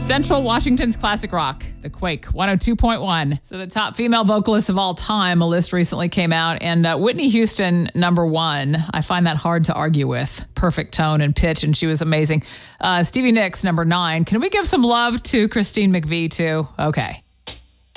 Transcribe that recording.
Central Washington's classic rock, The Quake, 102.1. So the top female vocalists of all time, a list recently came out, and Whitney Houston, number one. I find that hard to argue with. Perfect tone and pitch, and she was amazing. Stevie Nicks, number 9. Can we give some love to Christine McVie, too? Okay.